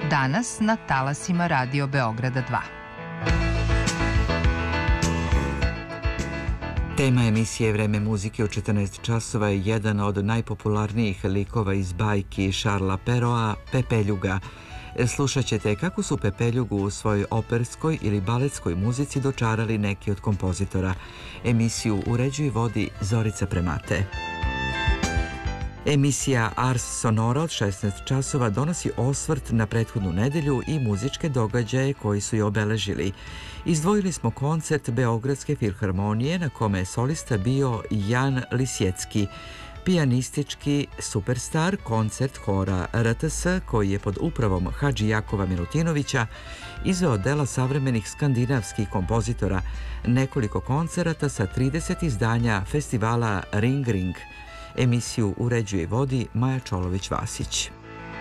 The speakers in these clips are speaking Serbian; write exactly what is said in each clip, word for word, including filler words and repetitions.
danas na talasima Radio Beograda dva. Tema emisije Vreme muzike u četrnaest časova je jedan od najpopularnijih likova iz bajki Šarla Peroa, Pepeljuga. Slušat ćete kako su Pepeljugu u svojoj operskoj ili baletskoj muzici dočarali neki od kompozitora. Emisiju uređuje i vodi Zorica Premate. Emisija Ars Sonora od šesnaest časova donosi osvrt na prethodnu nedelju i muzičke događaje koji su je obeležili. Izdvojili smo koncert Beogradske filharmonije na kome je solista bio Jan Lisjecki, pijanistički superstar, koncert hora R T S koji je pod upravom Hadži Jakova Milutinovića izveo dela savremenih skandinavskih kompozitora, nekoliko koncerata sa trideset izdanja festivala Ring Ring. Emisiju uređuje i vodi Maja Čolović-Vasić.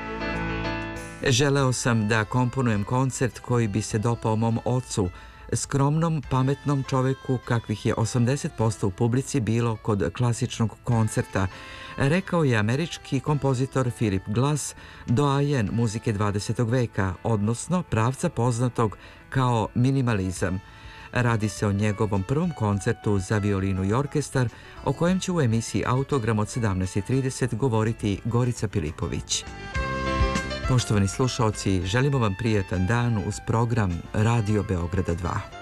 Želeo sam da komponujem koncert koji bi se dopao mom ocu, skromnom, pametnom čoveku kakvih je osamdeset posto u publici bilo kod klasičnog koncerta, rekao je američki kompozitor Philip Glass, doajen muzike dvadesetog veka, odnosno pravca poznatog kao minimalizam. Radi se o njegovom prvom koncertu za violinu i orkestar, o kojem će u emisiji Autogram od sedamnaest i trideset govoriti Gorica Pilipović. Poštovani slušaoci, želimo vam prijatan dan uz program Radio Beograda dva.